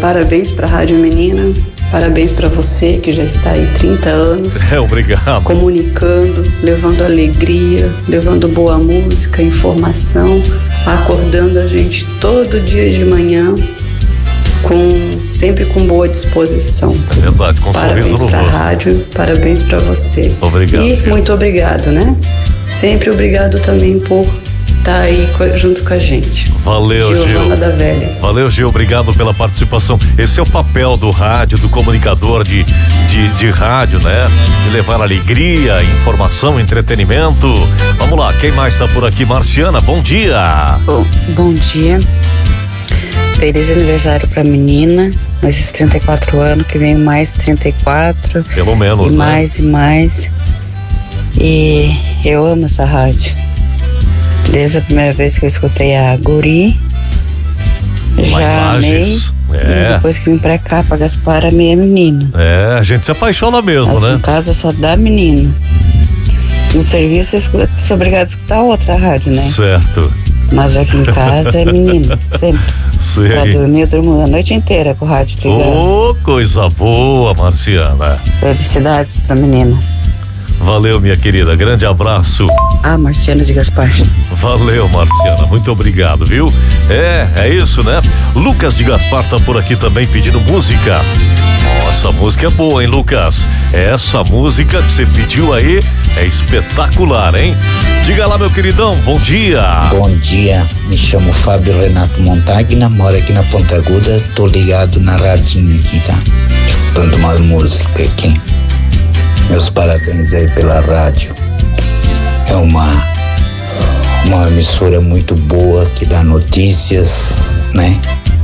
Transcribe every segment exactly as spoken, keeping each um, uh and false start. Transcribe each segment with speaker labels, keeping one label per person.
Speaker 1: parabéns para a Rádio Menina, parabéns para você que já está aí trinta anos.
Speaker 2: É, obrigado.
Speaker 1: Comunicando, levando alegria, levando boa música, informação, acordando a gente todo dia de manhã, com, sempre com boa disposição.
Speaker 2: É verdade, com um
Speaker 1: parabéns
Speaker 2: sorriso no
Speaker 1: pra
Speaker 2: rosto.
Speaker 1: rádio, parabéns para você.
Speaker 2: Obrigado.
Speaker 1: E
Speaker 2: Gil.
Speaker 1: muito obrigado, né? Sempre obrigado também por estar aí junto com a gente.
Speaker 2: Valeu, Gil.
Speaker 1: Giovana da Velha.
Speaker 2: Valeu, Gil, obrigado pela participação. Esse é o papel do rádio, do comunicador de, de, de rádio, né? De levar alegria, informação, entretenimento. Vamos lá, quem mais tá por aqui? Marciana, bom dia.
Speaker 3: Bom, bom dia. Feliz aniversário pra menina, nesses trinta e quatro anos, que vem mais trinta e quatro.
Speaker 2: Pelo menos,
Speaker 3: e
Speaker 2: né?
Speaker 3: mais e mais. E eu amo essa rádio. Desde a primeira vez que eu escutei a Guri, já amei.
Speaker 2: É.
Speaker 3: E depois que vim pra cá, pra Gaspar, amei a menina.
Speaker 2: É, a gente se apaixona mesmo,
Speaker 3: Aqui
Speaker 2: né?
Speaker 3: em casa só dá menino. No serviço eu escuto, sou obrigada a escutar outra rádio, né?
Speaker 2: Certo.
Speaker 3: Mas aqui em casa é menino, sempre.
Speaker 2: Sei.
Speaker 3: Pra dormir, eu durmo a noite inteira com o rádio ligado.
Speaker 2: Ô, coisa boa, Marciana.
Speaker 3: Felicidades pra menina.
Speaker 2: Valeu, minha querida, grande abraço.
Speaker 3: Ah, Marciana de Gaspar.
Speaker 2: Valeu, Marciana, muito obrigado, viu? É, é isso, né? Lucas de Gaspar tá por aqui também pedindo música. Nossa, música é boa, hein, Lucas? Essa música que você pediu aí é espetacular, hein? Diga lá, meu queridão, bom dia.
Speaker 4: Bom dia, me chamo Fábio Renato Montagna, moro aqui na Ponta Aguda, tô ligado na radinho aqui, tá? Escutando uma música aqui. Meus parabéns aí pela rádio. É uma, uma emissora muito boa que dá notícias, né?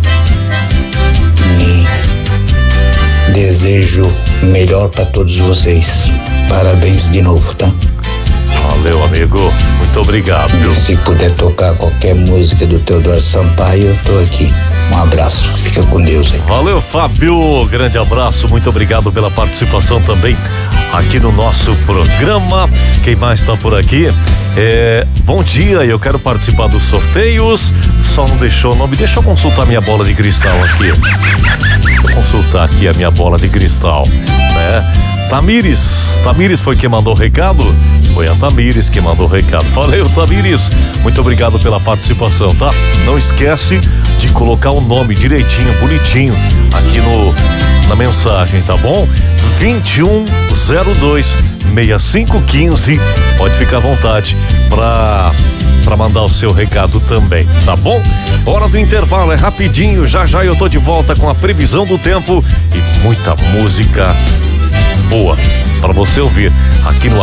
Speaker 4: E desejo melhor para todos vocês. Parabéns de novo, tá?
Speaker 2: Valeu, amigo, muito obrigado, viu?
Speaker 4: E se puder tocar qualquer música do Teodoro Sampaio, eu tô aqui. Um abraço, fica com Deus aí.
Speaker 2: Valeu, Fábio, grande abraço, muito obrigado pela participação também aqui no nosso programa. Quem mais tá por aqui? É, bom dia, eu quero participar dos sorteios. Só não deixou o nome, deixa eu consultar minha bola de cristal aqui. Deixa eu consultar aqui a minha bola de cristal, né? Tamires, Tamires foi quem mandou o recado? Foi a Tamires que mandou o recado. Valeu, Tamires, muito obrigado pela participação, tá? Não esquece de colocar o nome direitinho, bonitinho aqui no, na mensagem, tá bom? vinte e um zero dois sessenta e cinco quinze, pode ficar à vontade pra, pra mandar o seu recado também, tá bom? Hora do intervalo, é rapidinho, já já eu tô de volta com a previsão do tempo e muita música boa pra você ouvir aqui no